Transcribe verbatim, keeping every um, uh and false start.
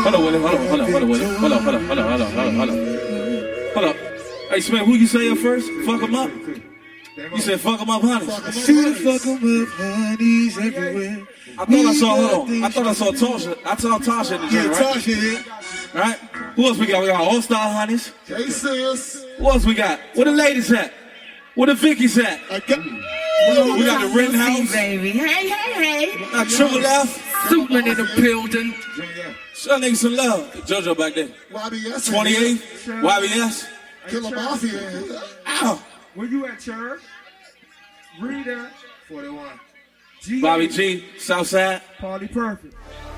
Hold on, Willie. Hold on, hold on, hold on, Willie. Hold on, hold on, hold on, hold on, hold on, hold on. Hold up. Hey, Smith, who you say up first? Fuck him up? You said fuck him up, honeys. I see the fuck em up, honeys everywhere. I thought I saw, hold on. I thought I saw Tasha. I saw Tasha in the joint, right? Tasha. Right? Who else we got? We got All-Star Honeys. Hey, sis. Who else we got? Where the ladies at? Where the Vickies at? I got, we got the Rittenhouse. Baby. Hey, hey, hey. Got Triple F. Superman in the building. Show niggas some love. JoJo back there. Y B S. twenty-eight. Y B S. Killer Mafia. Ow. Where you at, Church? Rita. forty-one. G. Bobby G. Southside. Party Perfect.